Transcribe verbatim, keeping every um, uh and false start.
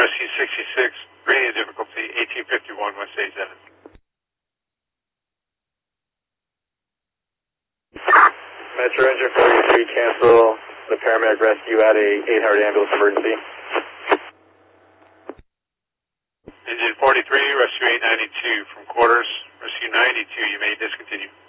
Rescue sixty-six, radio difficulty eighteen fifty-one, West eighty-seven. Metro Engine forty-three, cancel the paramedic rescue at a eight hundred ambulance emergency. Engine forty-three, rescue eight ninety-two from quarters. Rescue ninety-two, you may discontinue.